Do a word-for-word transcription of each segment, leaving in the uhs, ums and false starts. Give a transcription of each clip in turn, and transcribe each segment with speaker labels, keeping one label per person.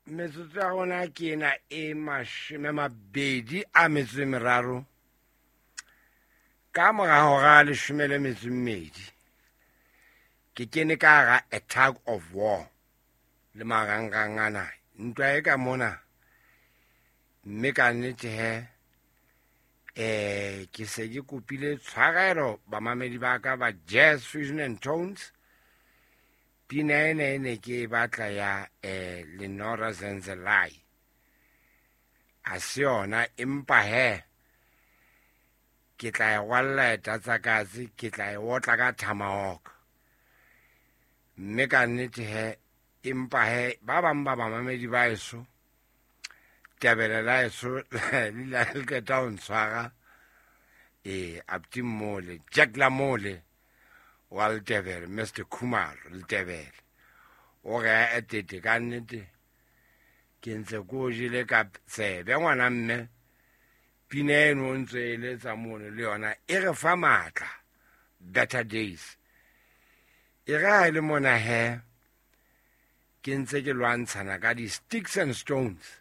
Speaker 1: metsotso ya gona ke ena e mashome mabedi a metso e meraro ka morago ga leshome le metso e mmedi ke kene ka ga a tug of war le marangrang ana ntwa e ka mona mme ka nnete he eh ke se ke kopile tshwarelo bamamedi ba ka ba Jazz Fusion and Tones pina ene ene ke batla ya eh Lenora Zenzelai a se yona empa he ke tla e gwalla Tatsakazi ke tla e wotla ka Tomahawk mme ka nnete he empa he ba bang ba bamamedi ba eso Tebele la eso le la ke ta o ntshwara e Abdi Mole Jack Lamole wa Tebele Mister Kumar le Tebele o ga etete ka nnete ke ntse go jile ka tsebe ngwana mme pina eno ntse le tsa mone le yona e re fa matla better days e ga ile mona he ke ntse ke lwantshana ka di Sticks and Stones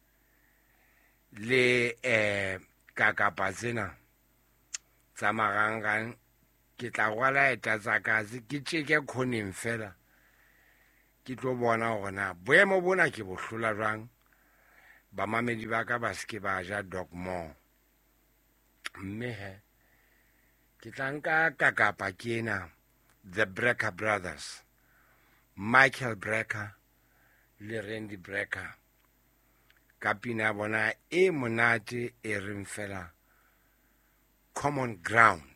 Speaker 1: le eh kakapa tsena tsa marangrang ke tla gwala Tatsakazi ke tsheke khoneng fela ke tlo bona gona boemo bona ke bohlola jwang bamamedi ba ka ba ske ba ja dogmo mme he ke tla nka kakapa kena the Brecker Brothers Michael Brecker le Randy Brecker ka pina bona e monate e reng fela Common Ground.